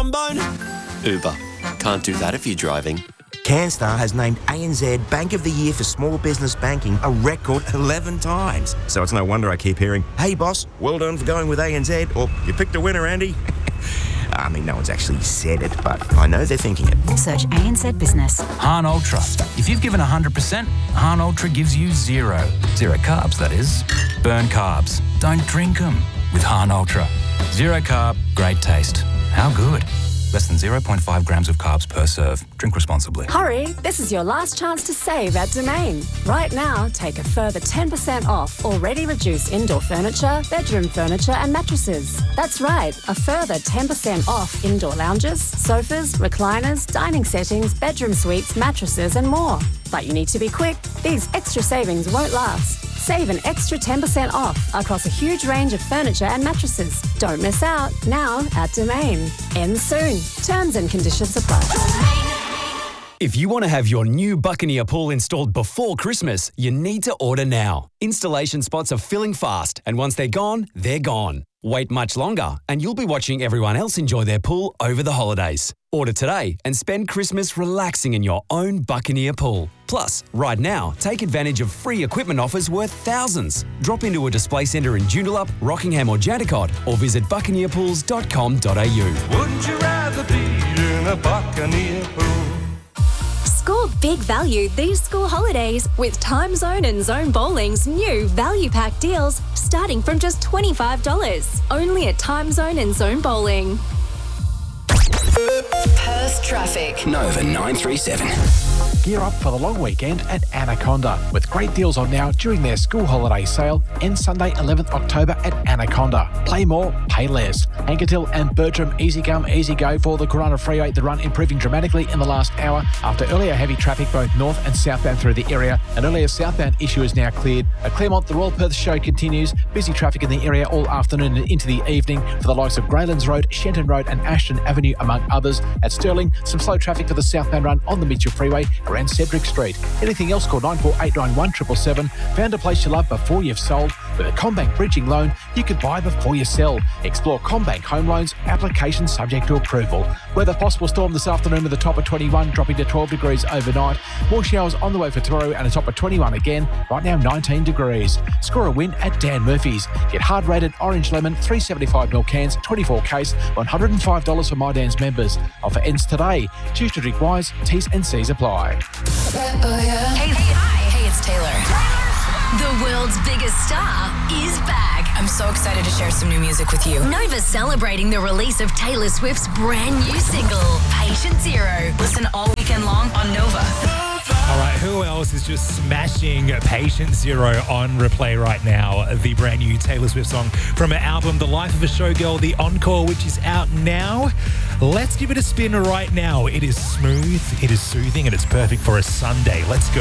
trombone? Uber. Can't do that if you're driving. CanStar has named ANZ Bank of the Year for Small Business Banking a record 11 times. So it's no wonder I keep hearing, "Hey boss, well done for going with ANZ," or "You picked a winner, Andy." I mean, no one's actually said it, but I know they're thinking it. Search ANZ Business. Hahn Ultra. If you've given 100%, Hahn Ultra gives you zero. Zero carbs, that is. Burn carbs. Don't drink them with Hahn Ultra. Zero carb, great taste. How good? Less than 0.5 grams of carbs per serve. Drink responsibly. Hurry, this is your last chance to save at Domain. Right now, take a further 10% off already reduced indoor furniture, bedroom furniture and mattresses. That's right, a further 10% off indoor lounges, sofas, recliners, dining settings, bedroom suites, mattresses and more. But you need to be quick. These extra savings won't last. Save an extra 10% off across a huge range of furniture and mattresses. Don't miss out. Now at Domain. Ends soon. Terms and conditions apply. If you want to have your new Buccaneer pool installed before Christmas, you need to order now. Installation spots are filling fast, and once they're gone, they're gone. Wait much longer, and you'll be watching everyone else enjoy their pool over the holidays. Order today and spend Christmas relaxing in your own Buccaneer pool. Plus, right now, take advantage of free equipment offers worth thousands. Drop into a display centre in Joondalup, Rockingham or Jandakot, or visit buccaneerpools.com.au. Wouldn't you rather be in a Buccaneer pool? Score big value these school holidays with Time Zone and Zone Bowling's new value pack deals starting from just $25. Only at Time Zone and Zone Bowling. Perth traffic. Nova 937. Gear up for the long weekend at Anaconda with great deals on now during their school holiday sale. Ends Sunday 11th October at Anaconda. Play more, pay less. Ankertil and Bertram easy come, easy go for the Corona Freeway. The run improving dramatically in the last hour after earlier heavy traffic both north and southbound through the area. An earlier southbound issue is now cleared. At Claremont, the Royal Perth Show continues. Busy traffic in the area all afternoon and into the evening for the likes of Greylands Road, Shenton Road and Ashton Avenue among others. At Stirling, some slow traffic for the southbound run on the Mitchell Freeway around Cedric Street. Anything else, call 94891777. Found a place you love before you've sold. With a CommBank bridging loan, you could buy before you sell. Explore CommBank Home Loans, application subject to approval. Weather possible storm this afternoon with a top of 21, dropping to 12 degrees overnight. More showers on the way for tomorrow and a top of 21 again. Right now 19 degrees. Score a win at Dan Murphy's. Get hard rated orange lemon 375ml cans, 24 case, $105 for My Dan's members. Offer ends today. Choose to drink wise. T's and C's apply. Hey, it's Taylor. The world's biggest star is back. I'm so excited to share some new music with you. Nova's celebrating the release of Taylor Swift's brand new single, Patient Zero. Listen all weekend long on Nova. All right, who else is just smashing Patient Zero on replay right now? The brand new Taylor Swift song from her album, The Life of a Showgirl, The Encore, which is out now. Let's give it a spin right now. It is smooth, it is soothing, and it's perfect for a Sunday. Let's go.